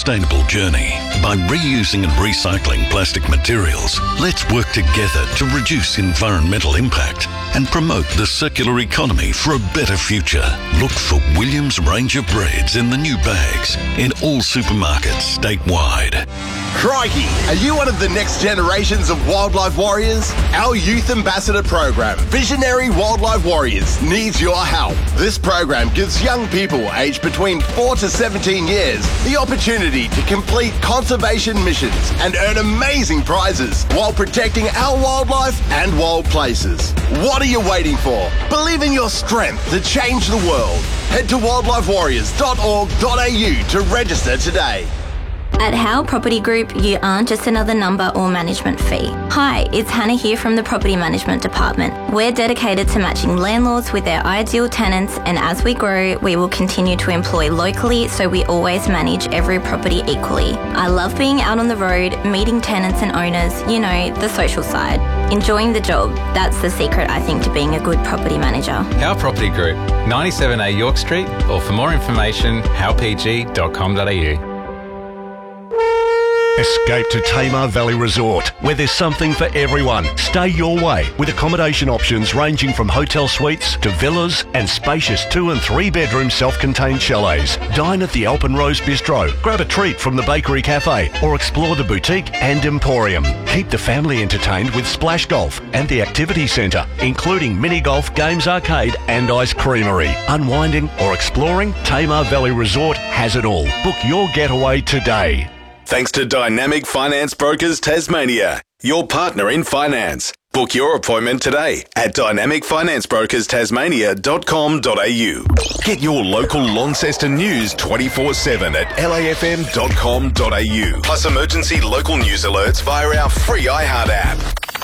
sustainable journey. By reusing and recycling plastic materials, let's work together to reduce environmental impact and promote the circular economy for a better future. Look for Williams range of breads in the new bags in all supermarkets statewide. Crikey, are you one of the next generations of wildlife warriors? Our Youth Ambassador program, Visionary Wildlife Warriors, needs your help. This program gives young people aged between 4 to 17 years the opportunity to complete conservation missions and earn amazing prizes while protecting our wildlife and wild places. What are you waiting for? Believe in your strength to change the world. Head to wildlifewarriors.org.au to register today. At Howe Property Group, you aren't just another number or management fee. Hi, it's Hannah here from the Property Management Department. We're dedicated to matching landlords with their ideal tenants, and as we grow, we will continue to employ locally so we always manage every property equally. I love being out on the road, meeting tenants and owners, you know, the social side. Enjoying the job, that's the secret, I think, to being a good property manager. Howe Property Group, 97A York Street, or for more information, howepg.com.au. Escape to Tamar Valley Resort, where there's something for everyone. Stay your way with accommodation options ranging from hotel suites to villas and spacious 2 and 3 bedroom self-contained chalets. Dine at the Alpen Rose Bistro, grab a treat from the Bakery Cafe, or explore the boutique and emporium. Keep the family entertained with Splash Golf and the Activity Centre, including mini golf, games arcade and ice creamery. Unwinding or exploring, Tamar Valley Resort has it all. Book your getaway today. Thanks to Dynamic Finance Brokers Tasmania, your partner in finance. Book your appointment today at dynamicfinanceBrokersTasmania.com.au. Get your local Launceston news 24/7 at lafm.com.au. Plus emergency local news alerts via our free iHeart app.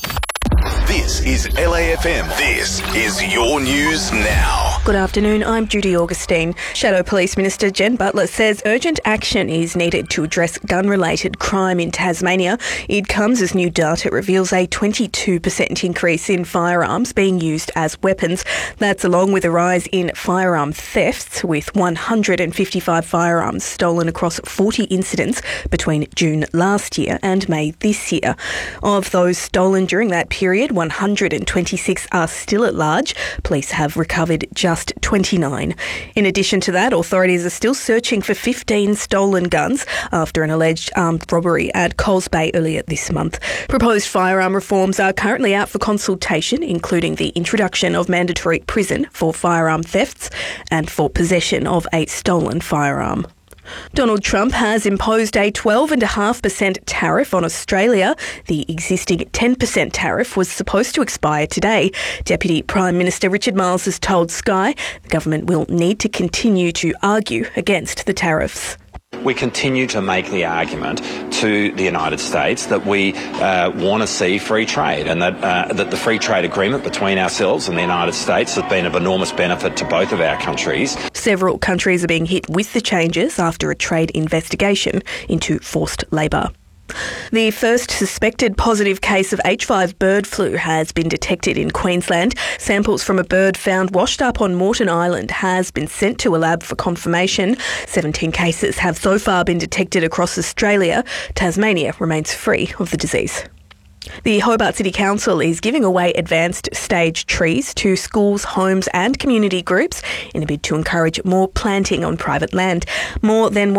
This is LAFM. This is your news now. Good afternoon, I'm Judy Augustine. Shadow Police Minister Jen Butler says urgent action is needed to address gun-related crime in Tasmania. It comes as new data reveals a 22% increase in firearms being used as weapons. That's along with a rise in firearm thefts, with 155 firearms stolen across 40 incidents between June last year and May this year. Of those stolen during that period, 126 are still at large. Police have recovered just 29. In addition to that, authorities are still searching for 15 stolen guns after an alleged armed robbery at Coles Bay earlier this month. Proposed firearm reforms are currently out for consultation, including the introduction of mandatory prison for firearm thefts and for possession of a stolen firearm. Donald Trump has imposed a 12.5% tariff on Australia. The existing 10% tariff was supposed to expire today. Deputy Prime Minister Richard Marles has told Sky the government will need to continue to argue against the tariffs. We continue to make the argument to the United States that we want to see free trade, and that the free trade agreement between ourselves and the United States has been of enormous benefit to both of our countries. Several countries are being hit with the changes after a trade investigation into forced labour. The first suspected positive case of H5 bird flu has been detected in Queensland. Samples from a bird found washed up on Moreton Island has been sent to a lab for confirmation. 17 cases have so far been detected across Australia. Tasmania remains free of the disease. The Hobart City Council is giving away advanced stage trees to schools, homes and community groups in a bid to encourage more planting on private land. More than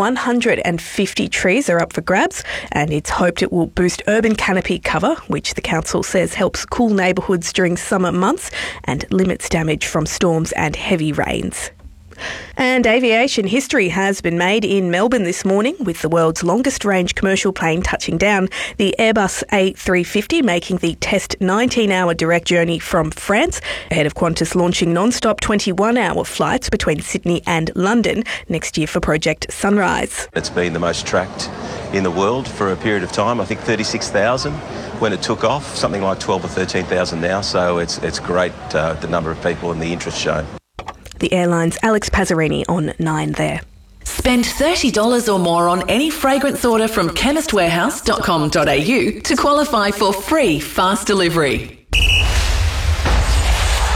150 trees are up for grabs, and it's hoped it will boost urban canopy cover, which the council says helps cool neighbourhoods during summer months and limits damage from storms and heavy rains. And aviation history has been made in Melbourne this morning, with the world's longest range commercial plane touching down. The Airbus A350 making the test 19-hour direct journey from France, ahead of Qantas launching non-stop 21-hour flights between Sydney and London next year for Project Sunrise. It's been the most tracked in the world for a period of time. I think 36,000 when it took off, something like 12 or 13,000 now. So it's great, the number of people and the interest shown. The airline's Alex Pazzarini on 9 there. Spend $30 or more on any fragrance order from chemistwarehouse.com.au to qualify for free fast delivery.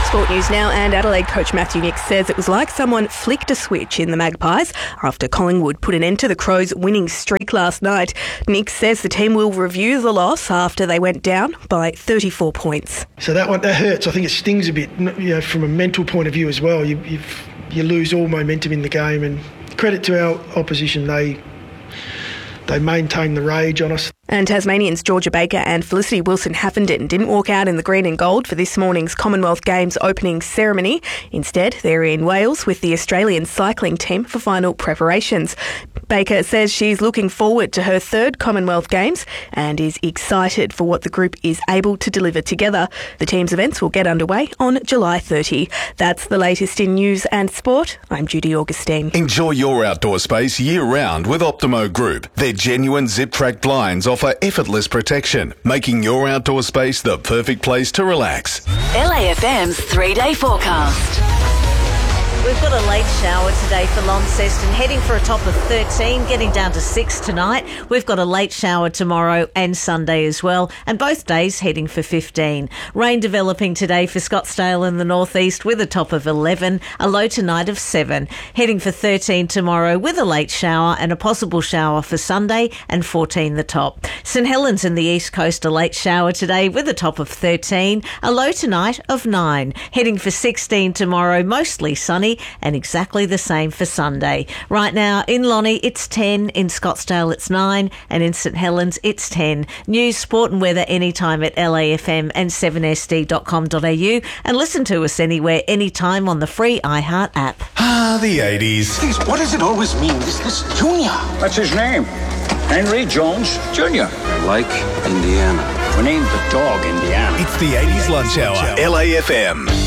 Sport news now, and Adelaide coach Matthew Nicks says it was like someone flicked a switch in the Magpies after Collingwood put an end to the Crows' winning streak last night. Nicks says the team will review the loss after they went down by 34 points. So that hurts. I think it stings a bit, from a mental point of view as well. You lose all momentum in the game, and credit to our opposition, they maintained the rage on us. And Tasmanians Georgia Baker and Felicity Wilson-Haffenden didn't walk out in the green and gold for this morning's Commonwealth Games opening ceremony. Instead, they're in Wales with the Australian cycling team for final preparations. Baker says she's looking forward to her third Commonwealth Games and is excited for what the group is able to deliver together. The team's events will get underway on July 30. That's the latest in news and sport. I'm Judy Augustine. Enjoy your outdoor space year-round with Optimo Group. Their genuine zip-track blinds offer effortless protection, making your outdoor space the perfect place to relax. LAFM's 3-day forecast. We've got a late shower today for Launceston, heading for a top of 13, getting down to 6 tonight. We've got a late shower tomorrow and Sunday as well, and both days heading for 15. Rain developing today for Scottsdale in the northeast with a top of 11, a low tonight of 7. Heading for 13 tomorrow with a late shower and a possible shower for Sunday, and 14 the top. St Helens in the east coast, a late shower today with a top of 13, a low tonight of 9. Heading for 16 tomorrow, mostly sunny, and exactly the same for Sunday. Right now in Lonnie it's 10, in Scottsdale it's 9, and in St Helens it's 10. News, sport and weather anytime at LAFM and 7sd.com.au, and listen to us anywhere, anytime on the free iHeart app. The 80s. Please, what does it always mean? This Junior. That's his name. Henry Jones Jr. Like Indiana. We named the dog Indiana. It's the 80s lunch hour. LAFM.